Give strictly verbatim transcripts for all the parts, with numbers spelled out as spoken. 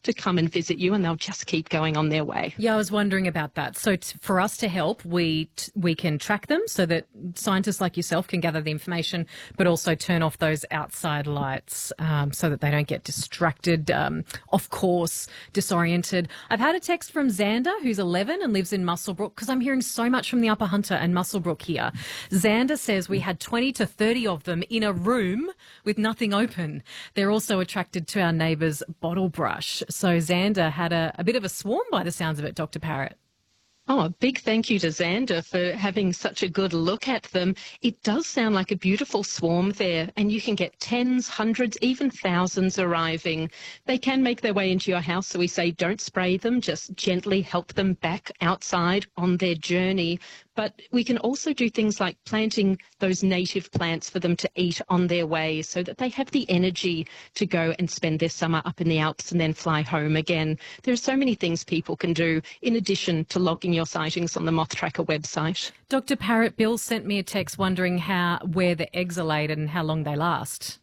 to come and visit you, and they'll just keep going on their way. Yeah, I was wondering about that. So t- for us to help, we t- we can track them so that scientists like yourself can gather the information, but also turn off those outside lights um, so that they don't get distracted, um, off course, disoriented. I've had a text from Xander, who's eleven and lives in Muswellbrook, because I'm hearing so much from the Upper Hunter and Muswellbrook here. Xander says we had twenty to thirty of them in a room with nothing open. They're also attracted to our neighbour's bottle brush. So Xander had a, a bit of a swarm by the sounds of it, Doctor Parrott. Oh, a big thank you to Xander for having such a good look at them. It does sound like a beautiful swarm there, and you can get tens, hundreds, even thousands arriving. They can make their way into your house, so we say don't spray them, just gently help them back outside on their journey. But we can also do things like planting those native plants for them to eat on their way so that they have the energy to go and spend their summer up in the Alps and then fly home again. There are so many things people can do in addition to logging your sightings on the Moth Tracker website. Doctor Parrott, Bill sent me a text wondering how where the eggs are laid and how long they last.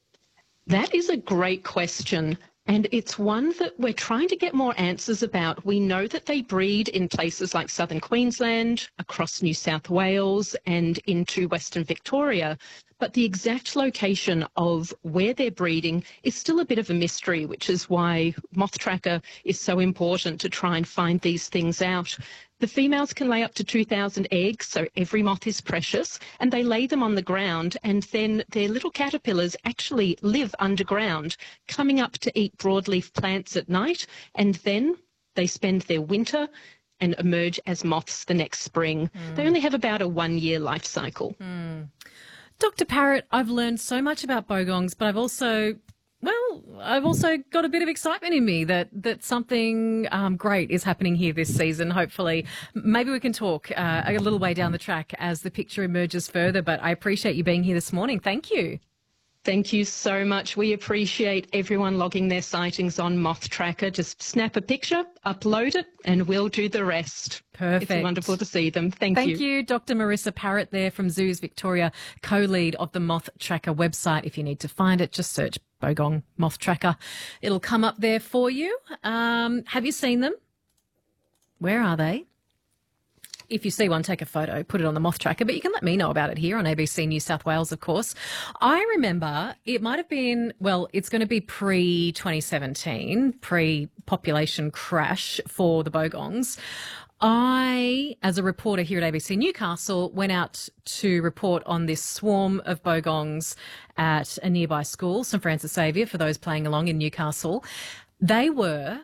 That is a great question. And it's one that we're trying to get more answers about. We know that they breed in places like southern Queensland, across New South Wales and into Western Victoria. But the exact location of where they're breeding is still a bit of a mystery, which is why Moth Tracker is so important to try and find these things out. The females can lay up to two thousand eggs, so every moth is precious, and they lay them on the ground, and then their little caterpillars actually live underground, coming up to eat broadleaf plants at night, and then they spend their winter and emerge as moths the next spring. Mm. They only have about a one-year life cycle. Mm. Doctor Parrott, I've learned so much about bogongs, but I've also... Well, I've also got a bit of excitement in me that that something um, great is happening here this season, hopefully. Maybe we can talk uh, a little way down the track as the picture emerges further, but I appreciate you being here this morning. Thank you. Thank you so much. We appreciate everyone logging their sightings on Moth Tracker. Just snap a picture, upload it, and we'll do the rest. Perfect. It's wonderful to see them. Thank, Thank you. Thank you, Doctor Marissa Parrott there from Zoos Victoria, co-lead of the Moth Tracker website. If you need to find it, just search Bogong Moth Tracker. It'll come up there for you. Um, have you seen them? Where are they? If you see one, take a photo, put it on the Moth Tracker, but you can let me know about it here on A B C New South Wales, of course. I remember it might have been, well, it's going to be pre twenty seventeen, pre-population crash for the bogongs. I, as a reporter here at A B C Newcastle, went out to report on this swarm of bogongs at a nearby school, St Francis Xavier, for those playing along in Newcastle. They were,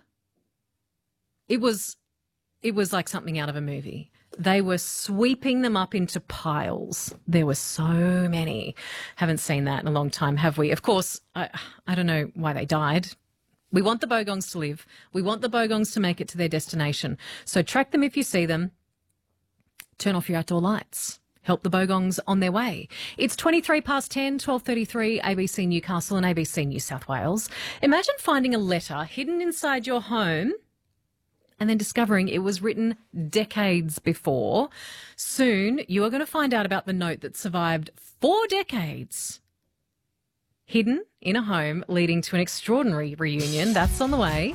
it was, it was like something out of a movie. They were sweeping them up into piles. There were so many. Haven't seen that in a long time, have we? Of course, I, I don't know why they died. We want the bogongs to live. We want the bogongs to make it to their destination. So track them if you see them. Turn off your outdoor lights. Help the bogongs on their way. It's twenty-three past ten, twelve thirty-three, A B C Newcastle and A B C New South Wales. Imagine finding a letter hidden inside your home and then discovering it was written decades before. Soon, you are going to find out about the note that survived four decades, hidden in a home, leading to an extraordinary reunion. That's on the way.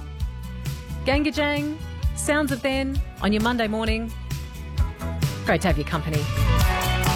Gangajang, sounds of then on your Monday morning. Great to have your company.